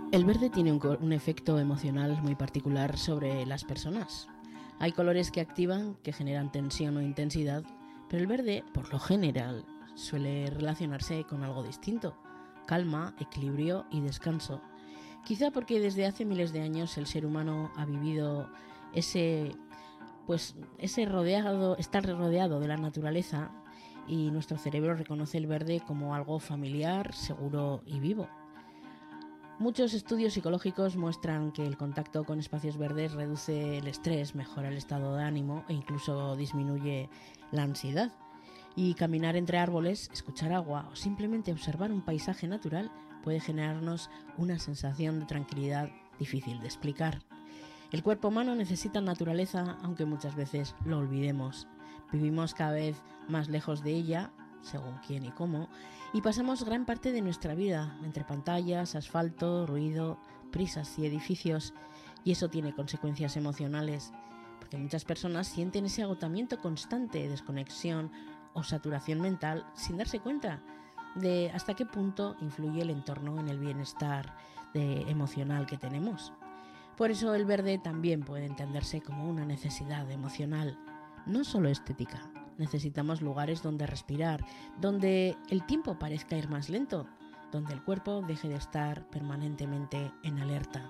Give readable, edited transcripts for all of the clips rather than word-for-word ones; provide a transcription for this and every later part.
El verde tiene un efecto emocional muy particular sobre las personas. Hay colores que activan, que generan tensión o intensidad, pero el verde, por lo general, suele relacionarse con algo distinto: calma, equilibrio y descanso. Quizá porque desde hace miles de años el ser humano ha vivido estar rodeado de la naturaleza, y nuestro cerebro reconoce el verde como algo familiar, seguro y vivo. Muchos estudios psicológicos muestran que el contacto con espacios verdes reduce el estrés, mejora el estado de ánimo e incluso disminuye la ansiedad. Y caminar entre árboles, escuchar agua o simplemente observar un paisaje natural puede generarnos una sensación de tranquilidad difícil de explicar. El cuerpo humano necesita naturaleza, aunque muchas veces lo olvidemos. Vivimos cada vez más lejos de ella, según quién y cómo, y pasamos gran parte de nuestra vida entre pantallas, asfalto, ruido, prisas y edificios, y eso tiene consecuencias emocionales, porque muchas personas sienten ese agotamiento constante, desconexión o saturación mental sin darse cuenta de hasta qué punto influye el entorno en el bienestar emocional que tenemos. Por eso el verde también puede entenderse como una necesidad emocional, no solo estética. Necesitamos lugares donde respirar, donde el tiempo parezca ir más lento, donde el cuerpo deje de estar permanentemente en alerta.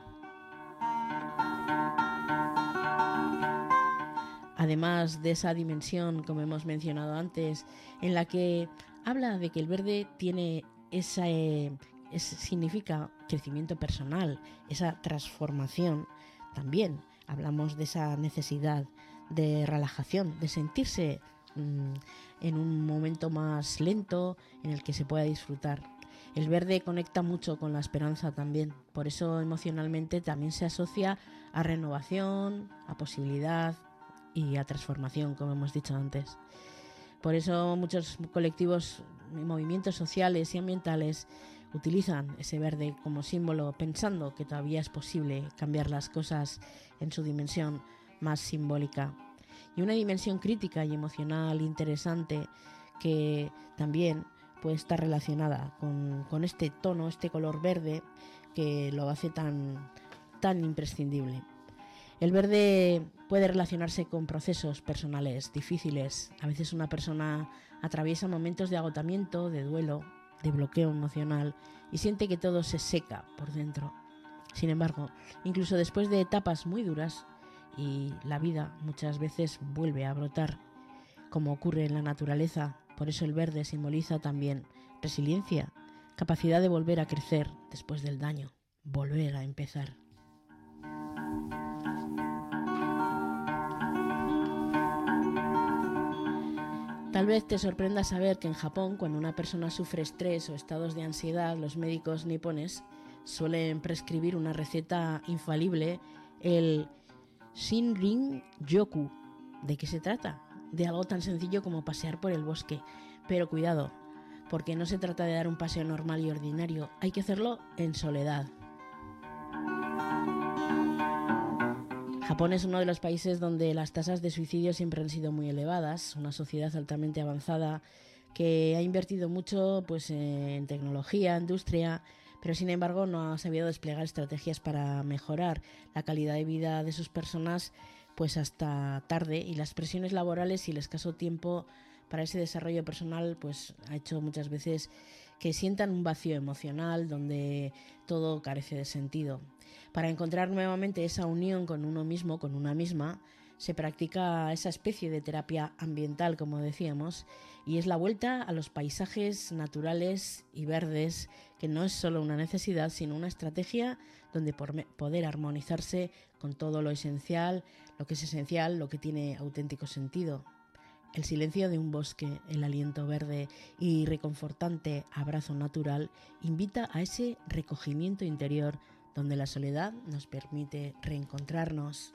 Además de esa dimensión, como hemos mencionado antes, en la que habla de que el verde tiene significa crecimiento personal, esa transformación, también hablamos de esa necesidad de relajación, de sentirse en un momento más lento en el que se pueda disfrutar. El verde conecta mucho con la esperanza también, por eso emocionalmente también se asocia a renovación, a posibilidad y a transformación, como hemos dicho antes. Por eso muchos colectivos y movimientos sociales y ambientales utilizan ese verde como símbolo, pensando que todavía es posible cambiar las cosas en su dimensión más simbólica. Y una dimensión crítica y emocional interesante que también puede estar relacionada con este tono, este color verde, que lo hace tan imprescindible. El verde puede relacionarse con procesos personales difíciles. A veces una persona atraviesa momentos de agotamiento, de duelo, de bloqueo emocional y siente que todo se seca por dentro. Sin embargo, incluso después de etapas muy duras, y la vida muchas veces vuelve a brotar, como ocurre en la naturaleza. Por eso el verde simboliza también resiliencia, capacidad de volver a crecer después del daño, volver a empezar. Tal vez te sorprenda saber que en Japón, cuando una persona sufre estrés o estados de ansiedad, los médicos nipones suelen prescribir una receta infalible, el Shinrin-yoku. ¿De qué se trata? De algo tan sencillo como pasear por el bosque. Pero cuidado, porque no se trata de dar un paseo normal y ordinario, hay que hacerlo en soledad. Japón es uno de los países donde las tasas de suicidio siempre han sido muy elevadas, una sociedad altamente avanzada que ha invertido mucho en tecnología, industria, pero sin embargo no ha sabido desplegar estrategias para mejorar la calidad de vida de sus personas hasta tarde, y las presiones laborales y el escaso tiempo para ese desarrollo personal ha hecho muchas veces que sientan un vacío emocional donde todo carece de sentido. Para encontrar nuevamente esa unión con uno mismo, con una misma, se practica esa especie de terapia ambiental, como decíamos, y es la vuelta a los paisajes naturales y verdes, que no es solo una necesidad, sino una estrategia donde poder armonizarse con todo lo esencial, lo que es esencial, lo que tiene auténtico sentido. El silencio de un bosque, el aliento verde y reconfortante abrazo natural invita a ese recogimiento interior donde la soledad nos permite reencontrarnos.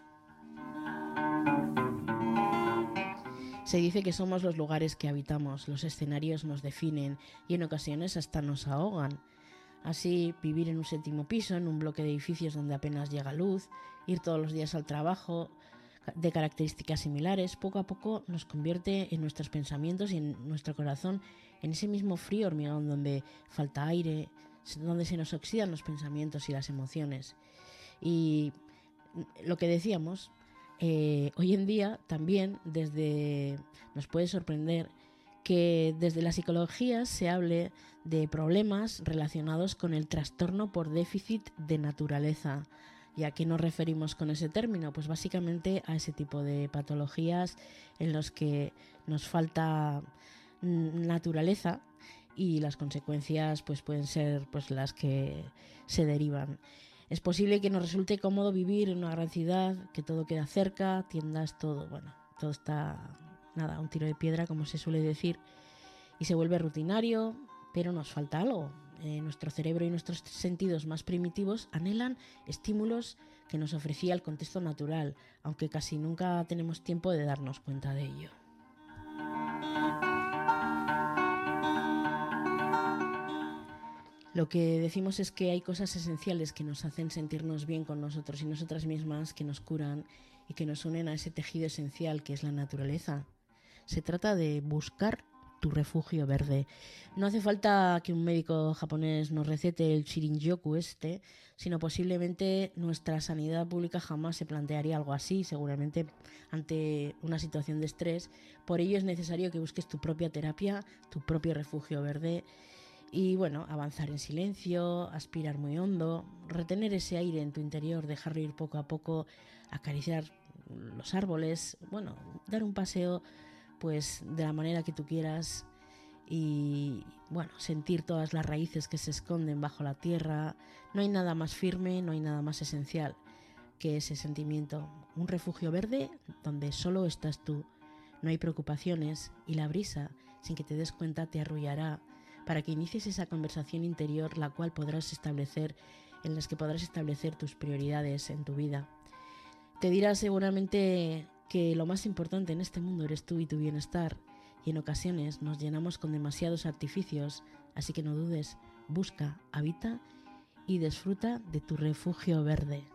Se dice que somos los lugares que habitamos, los escenarios nos definen y en ocasiones hasta nos ahogan. Así, vivir en un 7º piso, en un bloque de edificios donde apenas llega luz, ir todos los días al trabajo de características similares, poco a poco nos convierte en nuestros pensamientos y en nuestro corazón en ese mismo frío hormigón donde falta aire, donde se nos oxidan los pensamientos y las emociones. Y lo que decíamos, hoy en día también nos puede sorprender que desde la psicología se hable de problemas relacionados con el trastorno por déficit de naturaleza. ¿Y a qué nos referimos con ese término? Pues básicamente a ese tipo de patologías en los que nos falta naturaleza y las consecuencias pues pueden ser pues las que se derivan. Es posible que nos resulte cómodo vivir en una gran ciudad, que todo queda cerca, tiendas, todo está a un tiro de piedra, como se suele decir, y se vuelve rutinario, pero nos falta algo. Nuestro cerebro y nuestros sentidos más primitivos anhelan estímulos que nos ofrecía el contexto natural, aunque casi nunca tenemos tiempo de darnos cuenta de ello. Lo que decimos es que hay cosas esenciales que nos hacen sentirnos bien con nosotros y nosotras mismas, que nos curan y que nos unen a ese tejido esencial que es la naturaleza. Se trata de buscar tu refugio verde. No hace falta que un médico japonés nos recete el Shirin-yoku sino posiblemente nuestra sanidad pública jamás se plantearía algo así, seguramente ante una situación de estrés. Por ello es necesario que busques tu propia terapia, tu propio refugio verde y avanzar en silencio, aspirar muy hondo, retener ese aire en tu interior, dejarlo ir poco a poco, acariciar los árboles, dar un paseo pues de la manera que tú quieras y sentir todas las raíces que se esconden bajo la tierra. No hay nada más firme, no hay nada más esencial que ese sentimiento. Un refugio verde donde solo estás tú. No hay preocupaciones y la brisa, sin que te des cuenta, te arrullará para que inicies esa conversación interior en las que podrás establecer tus prioridades en tu vida. Te dirás seguramente que lo más importante en este mundo eres tú y tu bienestar, y en ocasiones nos llenamos con demasiados artificios, así que no dudes, busca, habita y disfruta de tu refugio verde.